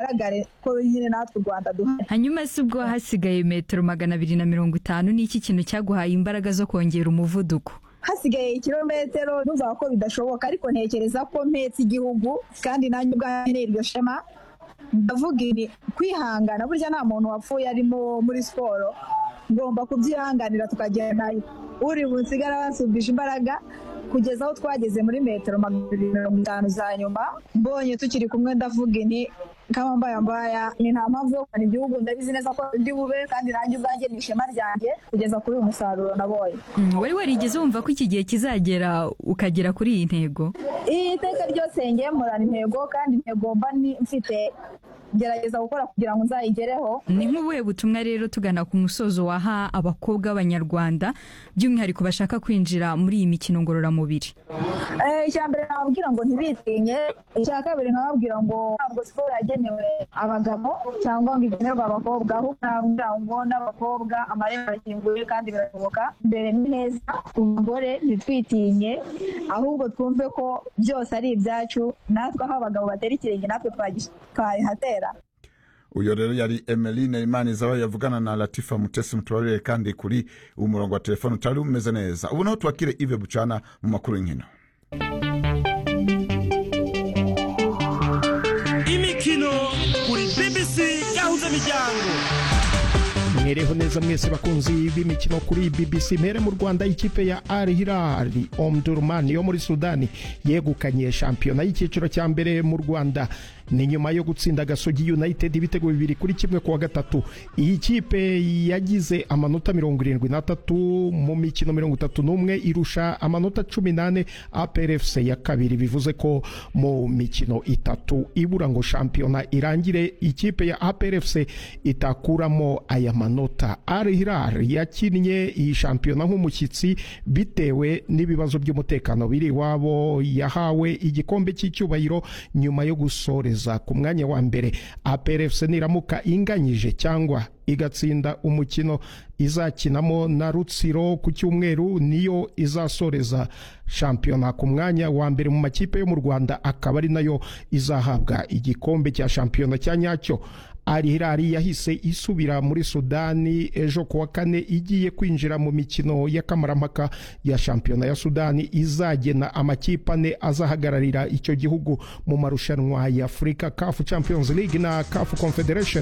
bigaragare ko nyine natwe u Rwanda duhari. Hanyuma se ubwo hasigaye metero 250 n'iki kintu cyaguhaye imbaraga zo kongera umuvuduko? Hasigaye kilometero numva ko bidashoboka, ariko ntekereza ko mpetse igihugu kandi nanjye ubwanjye iryo shema. Ndavuga ibi kwihangana, burya nta muntu wapfuye arimo muri siporo, ngomba kubyihanganira tukagenda uri bunsigara basubisha imbaraga kugeza aho twageze muri metero 250 za nyuma. Mbonye tukiri kumwe ndavuga nti kama mbaya ni nta mpamvu yo kwani igihugu, ndabizi neza ko ndi bube kandi nanjye ubwanjye ni ishema ryanjye kugeza kuri uyu musaruro nabonye. Wari warigeze wumva ko iki gihe kizagera ukagera kuri iyi ntego? Iteka ryose ngiye murana intego, kandi intego mba mfite gerageza gukora kugira ngo nzayigereho. Ni nk'ubuhe butumwa rero tugana ku musozo waha abakobwa b'Abanyarwanda by'umwihariko bashaka kwinjira muri iyi mikino ngororamubiri? Icyambere nababwira ngo ntibitinye, icya kabiri nkababwira ngo ntabwo siporo yagenewe abagabo cyangwa ngo igenerwe abakobwa, ahubwo nababwira ngo n'abakobwa amarembo arakinguye kandi birashoboka. Mbere ni heza ku mugore, ntitwitinye ahubwo twumve ko byose ari ibyacu, natwe aho abagabo batera ikirenge natwe twayihatera. Uyo rero yari Emeline Imanizaho yavugana na Latifa Mutesi Mutwarire kandi kuri umurongo wa telefone utari umeze neza. Ubu naho twakire Yves Bucana mu makuru y'inkino. Imikino kuri BBC yahuza imiryango. Mwereho neza mwese bakunzi b'imikino kuri BBC. Mpere mu Rwanda, ikipe ya Al Hilal Omdurman yo muri Sudani yegukanye shampiyona y'icyiciro cya mbere mu Rwanda ni nyuma yo gutsinda Gasogi United ibitego 2-1 kuwa gatatu. Iyi kipe yagize amanota 73 mu mikino 31 irusha amanota 18 APR FC ya kabiri, bivuze ko mu mikino itatu ibura ngo shampiyona irangire ikipe ya APR FC itakuramo aya manota. Al Hilal yakinnye iyi shampiyona nk'umushyitsi bitewe n'ibibazo by'umutekano biri wabo, yahawe igikombe cy'icyubahiro nyuma yo gusoreza ku mwanya wa mbere. APR FC niramuka inganyije cyangwa igatsinda umukino izakinamo na Rutsiro ku cyumweru, niyo izasoreza shampiyona ku mwanya wa mbere mu makipe yo mu Rwanda, akaba ari nayo izahabwa igikombe cya shampiyona cya nyacyo. Al Hilal yahise isubira muri Sudani ejo kuwa kane, igiye kwinjira mu mikino y'akamaramaka ya shampiyona ya Sudani izagena amakipe ane azahagararira icyo gihugu mu marushanwa ya Africa CAF Champions League na CAF Confederation.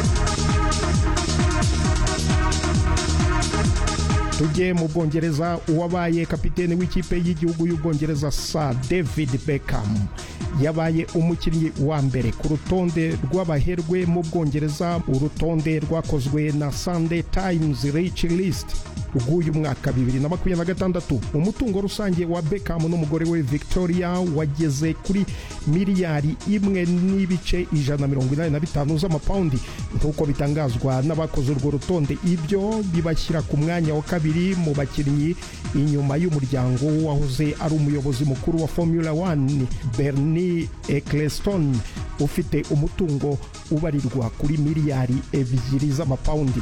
Tujye mu Bwongereza, uwabaye kapiteni w'ikipe y'igihugu y'Ubwongereza Sir David Beckham yabaye umukinnyi wa mbere ku rutonde rw'abaherwe mu Bwongereza, urutonde rwakozwe na Sunday Times Rich List rw'uyu mwaka 2026. Umutungo rusange wa Beckham n'umugore we Victoria wageze kuri miliyari 1.185 z'amapaundi nk'uko bitangazwa n'abakoze urwo rutonde. Ibyo bibashyira ku mwanya wa kabiri mu bakinnyi inyuma y'umuryango wahoze ari umuyobozi mukuru wa Formula 1 Bernie Ecclestone ufite umutungo ubarirwa kuri miliyari 2 z'amapaundi.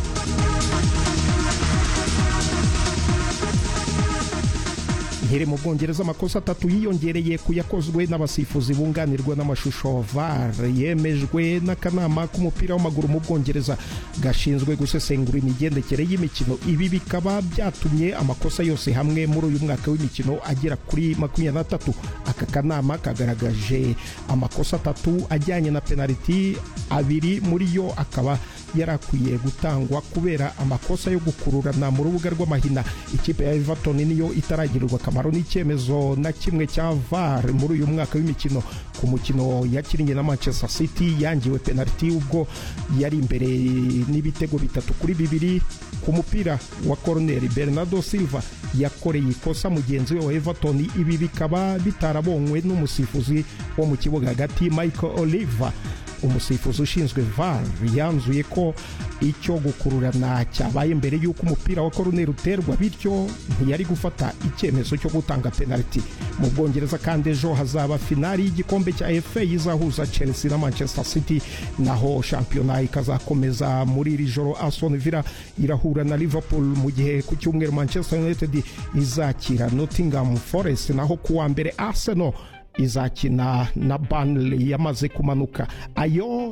Nkiri mu Bwongereza, amakosa 3 yiyongereye kuyakozwe n'abasifuzi bunganirwa n'amashusho VAR yemejwe n'akanama k'umupira w'amaguru mu Bwongereza gashinzwe gusesengura imigendekere y'imikino. Ibi bikaba byatumye amakosa yose hamwe muri uyu mwaka w'imikino agera kuri 23. Aka kanama kagaragaje amakosa 3 ajyanye na penalty, 2 muri yo akaba yarakwiye gutangwa kubera amakosa yo gukururana mu rubuga rw'amahina. Ikipe ya Everton niyo itaragirirwa akamaro n'icyemezo na kimwe cya VAR muri uyu mwaka w'imikino. Ku mukino yakinnye na Manchester City yangiwe penalty ubwo yari imbere n'ibitego 3-2 ku mupira wa corner. Bernardo Silva yakoreye ikosa mugenzi we wa Everton, ibi bikaba bitarabonywe n'umusifuzi wo mu kibuga hagati Michael Oliver. Umusifuzi ushinzwe VAR yanzuye ko icyo gukururana cyabaye mbere y'uko umupira wa corner uterwa, bityo ntiyari gufata icyemezo cyo gutanga penalty. Mu Bwongereza kandi ejo hazaba finali y'igikombe cya FA izahuza Chelsea na Manchester City, naho shampiyona ikazakomeza muri iri joro. Aston Villa irahura na Liverpool, mu gihe ku cyumweru Manchester United izakira Nottingham Forest, naho kuwa mbere Arsenal izakina na Burnley yamaze kumanuka. Ayo